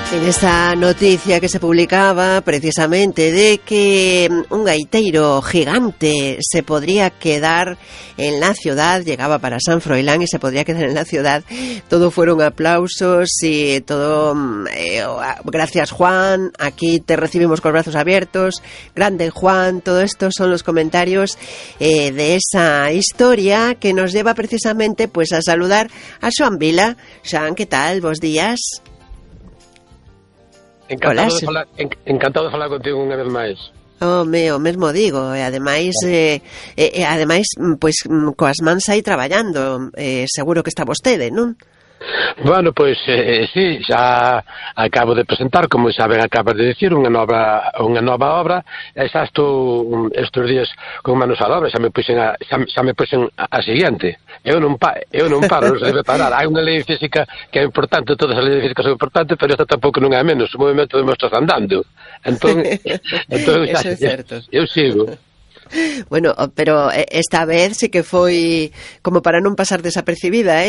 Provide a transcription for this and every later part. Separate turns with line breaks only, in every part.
En esta noticia que se publicaba precisamente de que un gaiteiro gigante se podría quedar en la ciudad, llegaba para San Froilán y se podría quedar en la ciudad, todo fueron aplausos y todo, gracias Juan, aquí te recibimos con brazos abiertos, grande Juan, todo esto son los comentarios de esa historia que nos lleva precisamente pues a saludar a Xoán Vila. Xoán, ¿qué tal? Bos días.
Encantado de falar contigo unha vez máis.
O mesmo digo, e ademais pois coas mans aí traballando, seguro que está vostede, non?
Bueno, pois sí, xa acabo de presentar, como xa ben acabas de decir, unha nova obra, e xa estou estes días con manos á obra, xa me puxen a seguinte. Eu non paro, non se debe parar. Hai unha lei física que é importante, todas as leis físicas son importantes, pero esta tampouco non é menos, o movimento de mostras andando. Entón xa,
eso é certo.
Eu sigo.
Bueno, pero esta vez sí que foi como para non pasar desapercibida,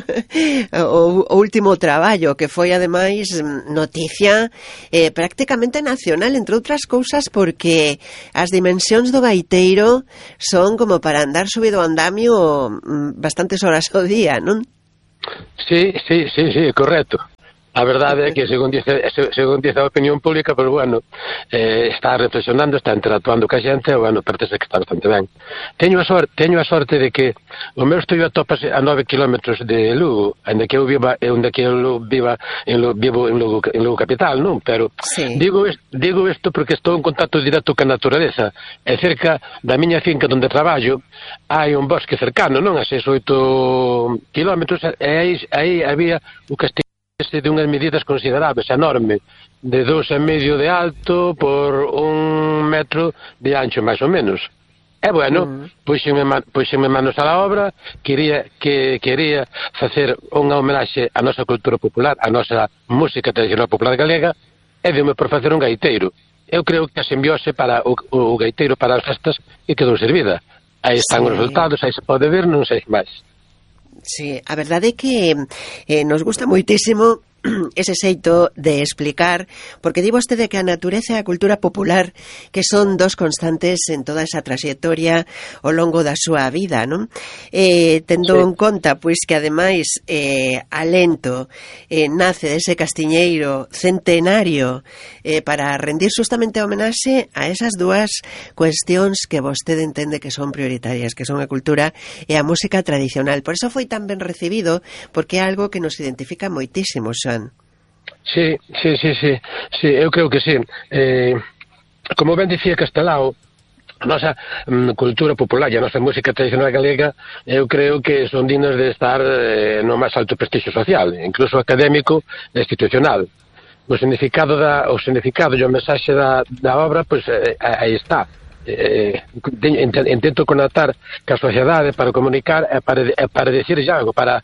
o último traballo, que foi ademais noticia prácticamente nacional, entre outras cousas porque as dimensións do gaiteiro son como para andar subido ao andamio bastantes horas ao día, non?
Sí, correcto. A verdade é que, según dice a opinión pública, pues bueno, está reflexionando, está interactuando ca xente, bueno, parece que está bastante ben. Teño a sorte de que o meu estudio atópase a 9 kilómetros de Lugo, onde que eu vivo en Lugo capital, non? Pero sí. Digo isto porque estou en contacto directo ca naturaleza, e cerca da miña finca onde traballo hai un bosque cercano, non? A 6-8 kilómetros, e aí había o castillo de unhas medidas considerables, enorme, de 2,5 de alto por 1 metro de ancho, máis ou menos. E bueno, puxenme manos á obra, quería facer unha homenaxe á nosa cultura popular, á nosa música tradicional popular galega, e deume por facer un gaiteiro. Eu creo que a simbiose para o gaiteiro para as festas e quedou servida. Aí están os resultados, aí se pode ver, non sei máis.
Sí, a verdade é que nos gusta moitísimo ese xeito de explicar, porque di vostede que a natureza e a cultura popular que son dos constantes en toda esa trayectoria ao longo da súa vida, non? Tendo en conta, pois, que ademais Alento nace dese castiñeiro centenario para rendir justamente homenaxe a esas dúas cuestións que vostede entende que son prioritarias, que son a cultura e a música tradicional. Por eso foi tan ben recibido, porque é algo que nos identifica moitísimo, Xoán.
Sí, eu creo que sí. Como ben dicía Castelao, a nosa cultura popular e a nosa música tradicional galega, eu creo que son dignas de estar no máis alto prestixio social, incluso académico e institucional. O significado e o mensaxe da obra, pois aí está. Intento conectar ca sociedade para comunicar e para decir algo, para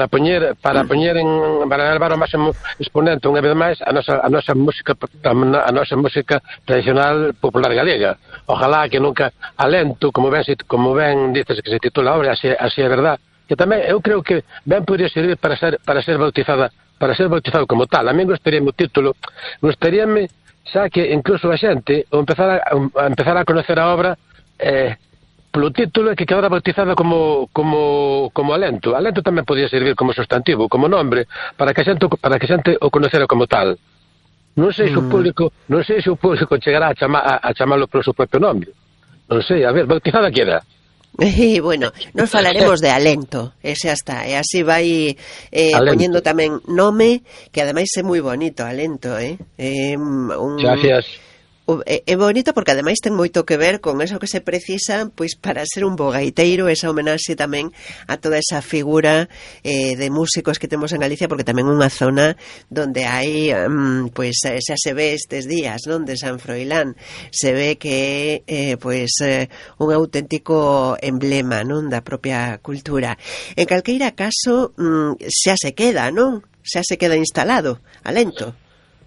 levar ao máximo exponente unha vez máis a nosa música tradicional popular galega. Ojalá que nunca Alento, como ben dices que se titula a obra, así é verdad, que tamén eu creo que ben podría servir para ser bautizado como tal. A mí gustaríame o título, xa que incluso a xente empezar a conocer a obra polo título que quedara bautizada como Alento. Alento tamén podía servir como sustantivo, como nombre, para que a xente o conocera como tal. Non sei se o público chegará a chamalo polo seu propio nome. Non sei, a ver, bautizada queda.
E, bueno, nos falaremos de Alento, ese hasta, e así vai poñendo tamén nome, que ademais é moi bonito, Alento,
Gracias.
É bonito porque ademais ten moito que ver con eso que se precisa pois para ser un bo gaiteiro, esa homenaxe tamén a toda esa figura de músicos que temos en Galicia, porque tamén unha zona donde hai pois xa se ve estes días, non, de San Froilán, se ve que un auténtico emblema, non, da propia cultura. En calqueira caso xa se queda, non? Xa se queda instalado, Alento.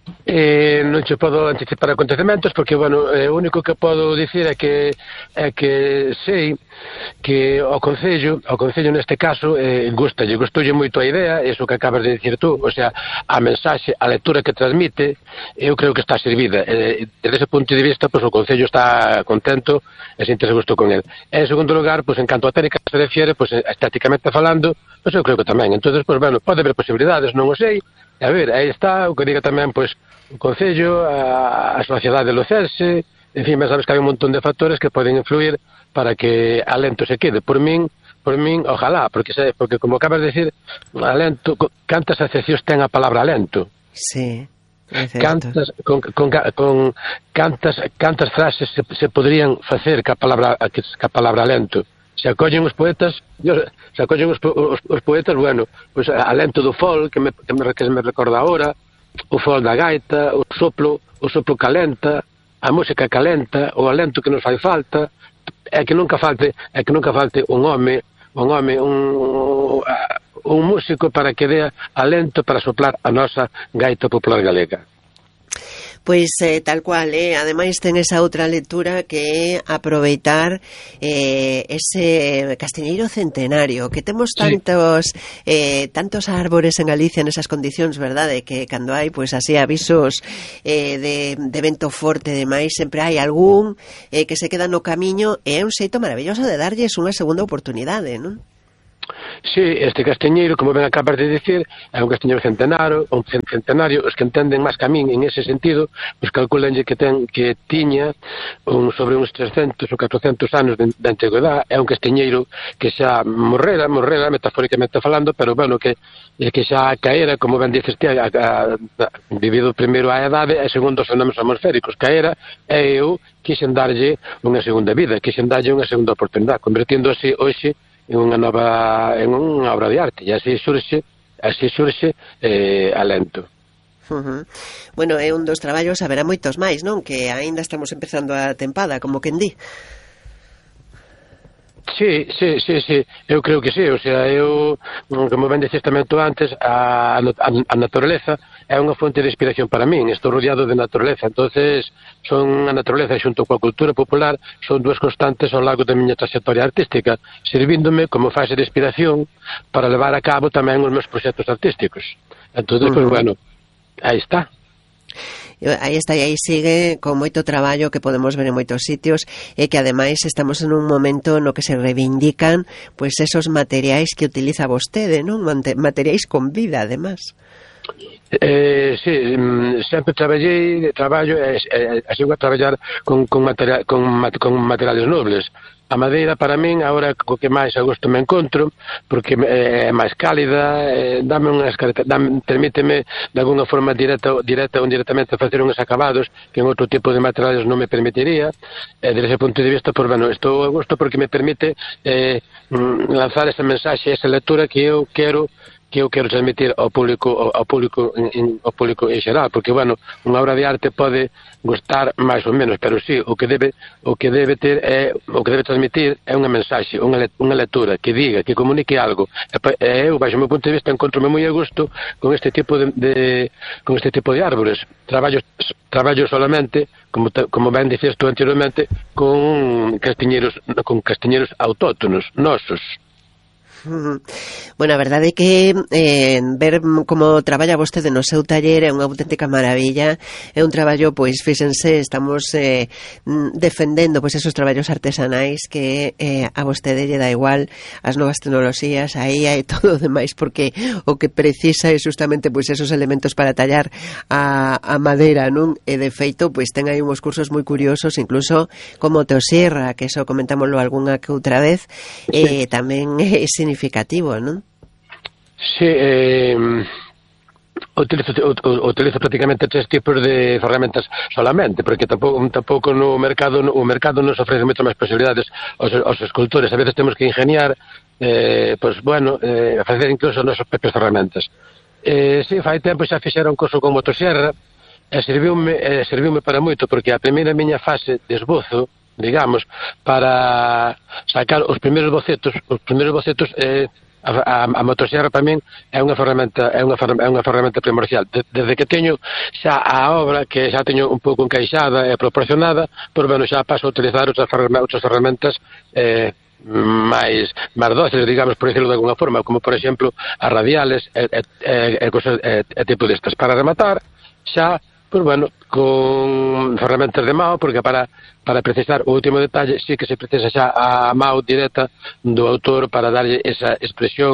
Non che podo anticipar acontecementos porque, bueno, o único que podo dicir é que sei que ao Concello neste caso gustoulle moito a idea, iso que acabas de dicir tú, o sea, a mensaxe, a lectura que transmite, eu creo que está servida, desde ese punto de vista, pois o Concello está contento e sinto-se gusto con el. En segundo lugar, pois en canto a técnica se refiere, pois estéticamente falando, pois eu creo que tamén. Entonces, pois bueno, pode haber posibilidades, non o sei. A ver, aí está, o que diga tamén, pois, o Concello, a sociedade lucense, en fin, sabes que hai un montón de factores que poden influir para que Alento se quede. Por min, ojalá, porque como acabas de decir, Alento, cantas acepcións ten a palabra Alento?
Sí,
cantas frases se podrían facer ca palabra Alento? Se acollen os poetas, bueno, pois Alento do fol, que me recorda agora, o fol da gaita, o soplo calenta, a música calenta, o alento que nos fai falta, é que nunca falte un home, un músico para que dea alento para soplar a nosa gaita popular galega.
Pois tal cual, ademais ten esa outra lectura que é aproveitar ese castiñeiro centenario, que temos tantos árbores en Galicia nesas condicións, verdade, que cando hai pois así avisos de vento forte e demais, sempre hai algún que se queda no camiño, e é un xeito maravilloso de darlles unha segunda oportunidade, non?
Sí, este castiñeiro, como ben acabas de dicir, é un castiñeiro centenario, os que entenden máis que a min en ese sentido, pois calculanlle que tiña sobre uns 300 ou 400 anos de antigüedade. É un castiñeiro que xa morrera, metafóricamente falando, pero bueno, que xa caera, como ben dices ti, debido primeiro á edade e segundo os fenómenos atmosféricos, caera, e eu quixen darlle unha segunda vida, quixen darlle unha segunda oportunidade, convertindo así hoxe en unha obra de arte, e así surxe Alento.
Bueno, é un dos traballos, haberá moitos máis, non? Que aínda estamos empezando a tempada, como quen di.
Sí, eu creo que sí, o sea, como ben diciste tamén tú antes, a naturaleza é unha fonte de inspiración para min, estou rodeado de naturaleza, entonces son a naturaleza xunto coa cultura popular, son dúas constantes ao largo da miña trayectoria artística, servíndome como fase de inspiración para levar a cabo tamén os meus proxectos artísticos. Entonces, pues bueno, aí está.
Aí está, e aí sigue con moito traballo que podemos ver en moitos sitios, e que ademais estamos en un momento no que se reivindican pois esos materiais que utiliza vostede, non? Materiais con vida, además.
Sí, sempre traballo así a traballar con materiales nobles. A madeira para min agora co que máis a gusto me encontro, porque é máis cálida, permíteme de alguna forma directa ou indirectamente facer uns acabados que en outro tipo de materiales non me permitiría. Desde ese punto de vista, pues, bueno, estou a gusto porque me permite lanzar esa mensaxe, esa lectura que eu quero transmitir ao público en xeral, porque, bueno, unha obra de arte pode gustar máis ou menos, pero sí, o que debe transmitir é unha mensaxe, unha lectura que diga, que comunique algo. Eu, baixo o meu punto de vista, encontro-me moi a gusto con este tipo de árbores. Traballo solamente, como ben dicías tú anteriormente, con castiñeiros autóctonos, nosos.
Bueno, a verdade é que ver como traballa vostede no seu taller é unha auténtica maravilla. É un traballo, pois, fíxense, estamos defendendo pois esos traballos artesanais que a vostede lle dá igual as novas tecnoloxías, aí hai todo o demais, porque o que precisa é justamente pois esos elementos para tallar a madeira, non? E de feito, pois ten aí uns cursos moi curiosos, incluso como teosierra, que eso comentámoslo algunha que outra vez, tamén é significativo, non?
Sí, utilizo prácticamente tres tipos de ferramentas solamente, porque tampouco o mercado nos ofrece moitas máis posibilidades aos escultores. A veces temos que ingeniar, pues bueno, facer incluso as nosas propias ferramentas. Sí, fai tempo xa fixera un curso con motosierra, e serviume para moito, porque a primeira miña fase de esbozo, digamos, para sacar os primeiros bocetos a motosierra para min é unha ferramenta primordial. Desde que teño xa a obra que xa teño un pouco encaixada e proporcionada, pois bueno, xa paso a utilizar outras ferramentas máis dóciles, digamos, por decirlo de alguna forma, como por exemplo as radiales e tipo destas. Para rematar, xa, pois bueno, con ferramentas de mao, porque para precisar o último detalle sí que se precisa xa a mao directa do autor para darlle esa expresión,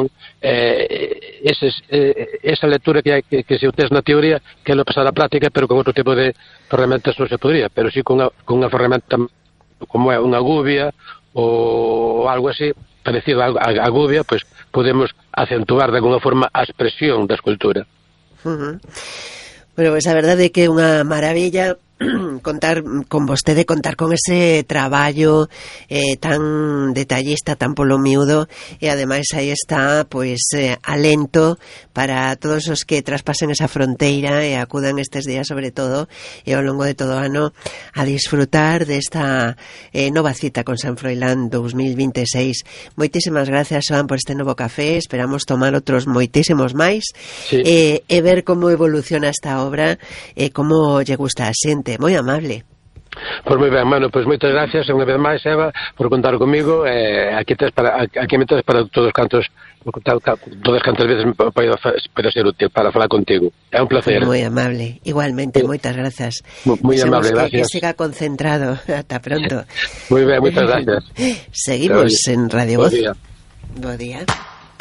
esa lectura que se utiliza na teoría, que é lo pasar a práctica, pero con outro tipo de ferramentas non se podría, pero sí con unha ferramenta como é unha gubia ou algo así, parecido a gubia, pois podemos acentuar de alguna forma a expresión da escultura.
Bueno, pois a verdade é que é unha maravilla contar con vostede, contar con ese traballo tan detallista, tan polo miúdo, e ademais aí está pois alento para todos os que traspasen esa fronteira e acudan estes días sobre todo e ao longo de todo o ano a disfrutar desta nova cita con San Froilán 2026. Moitísimas gracias, Xoán, por este novo café. Esperamos tomar outros moitísimos máis, sí, e ver como evoluciona esta obra e como lle gusta a xente. Moi amable.
Pois moi ben, mano, pois moitas gracias unha vez máis, Eva, por contar comigo. Aquí me tedes para todas cantas veces para ser útil, para falar contigo. É un placer.
Moi amable, igualmente, moitas grazas.
Moi amable, gracias.
Que siga concentrado. Ata pronto.
Moi ben, moitas gracias.
Seguimos en Radio Voz. Bo día.